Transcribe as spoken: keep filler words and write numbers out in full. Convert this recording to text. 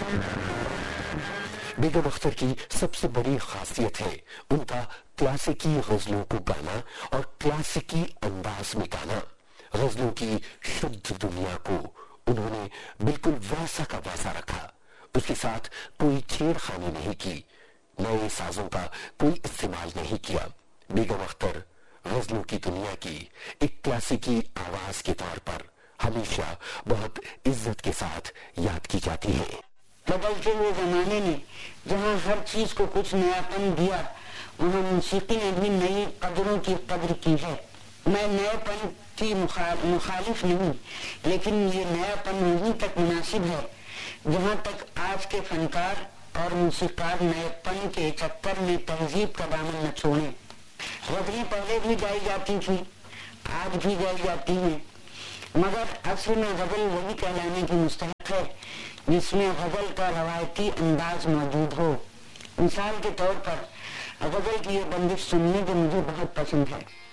بیگم اختر کی سب سے بڑی خاصیت ہے ان کا کلاسیکی غزلوں کو گانا اور کلاسیکی انداز میں گانا. غزلوں کی شدھ دنیا کو انہوں نے بالکل ویسا کا ویسا رکھا. اس کے ساتھ کوئی چھیڑ خانی نہیں کی، نئے سازوں کا کوئی استعمال نہیں کیا. بیگم اختر غزلوں کی دنیا کی ایک کلاسیکی آواز کے طور پر ہمیشہ بہت عزت کے ساتھ یاد کی جاتی ہے. بدلتے ہوئے زمانے نے جہاں ہر چیز کو کچھ نیا پن دیا، وہاں موسیقی نے بھی نئی قدروں کی قدر کی ہے. میں نئے پن کی مخالف نہیں، لیکن یہ نیا پن وہیں تک مناسب ہے جہاں تک آج کے فنکار اور موسیقار نئے پن کے چکر میں تہذیب کا دامن نہ چھوڑیں. غزلیں پہلے بھی گائی جاتی تھی، آج بھی گائی جاتی ہیں، مگر اصل میں غزل وہی کہلانے کی مستحق ہے جس میں غزل کا روایتی انداز موجود ہو. مثال کے طور پر غزل کی یہ بندش سننے جو مجھے بہت پسند ہے.